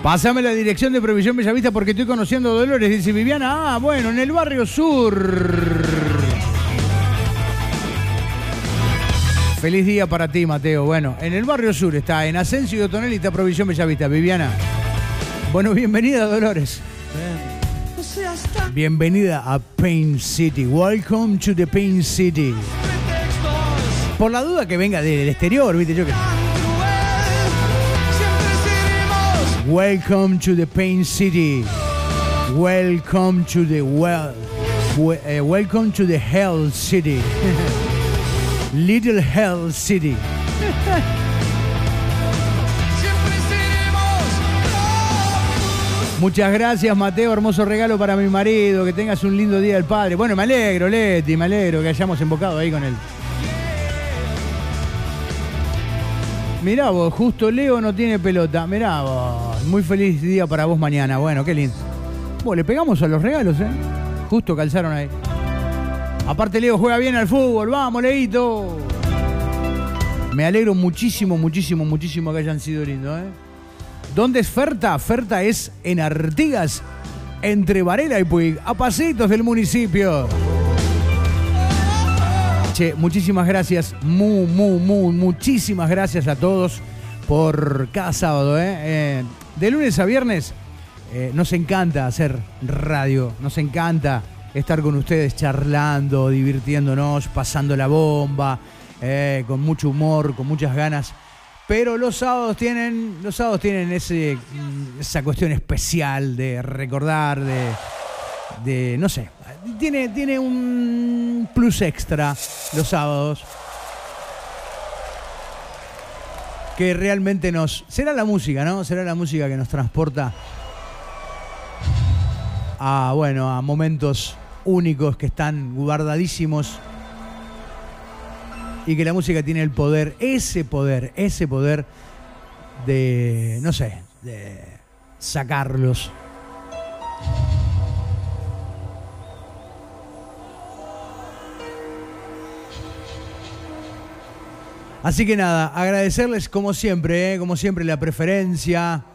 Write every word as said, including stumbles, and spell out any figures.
Pásame la dirección de Provisión Bellavista porque estoy conociendo a Dolores, dice Viviana. Ah, bueno, en el barrio sur. Feliz día para ti, Mateo. Bueno, en el barrio sur está, en Asensio y Otonel y está Provisión Bellavista. Viviana. Bueno, bienvenida, Dolores. Bienvenida a Pain City. Welcome to the Pain City. Por la duda que venga del exterior, viste yo que... Welcome to the Pain City. Welcome to the well. Uh, welcome to the Hell City. Little Hell City. Muchas gracias, Mateo. Hermoso regalo para mi marido. Que tengas un lindo día del padre. Bueno, me alegro, Leti, me alegro que hayamos embocado ahí con él. Mirá vos, justo Leo no tiene pelota. Mirá vos, muy feliz día para vos mañana. Bueno, qué lindo. Bueno, le pegamos a los regalos, ¿eh? Justo calzaron ahí. Aparte Leo juega bien al fútbol. Vamos, Leito. Me alegro muchísimo, muchísimo, muchísimo que hayan sido lindos, ¿eh? ¿Dónde es Ferta? Ferta es en Artigas, entre Varela y Puig, a pasitos del municipio. Che, muchísimas gracias, mu, mu, mu, muchísimas gracias a todos por cada sábado, ¿eh? Eh, de lunes a viernes eh, nos encanta hacer radio, nos encanta estar con ustedes charlando, divirtiéndonos, pasando la bomba, eh, con mucho humor, con muchas ganas. Pero los sábados tienen, los sábados tienen ese, esa cuestión especial de recordar, de, de no sé, tiene, tiene un plus extra los sábados que realmente nos... Será la música, ¿no? Será la música que nos transporta a, bueno, a momentos únicos que están guardadísimos y que la música tiene el poder, ese poder, ese poder de, no sé, de sacarlos. Así que nada, agradecerles como siempre, ¿eh? como siempre la preferencia,